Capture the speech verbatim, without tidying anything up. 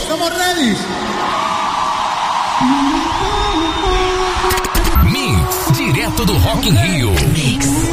Estamos ready. Mix, direto do Rock in Rio. Mix.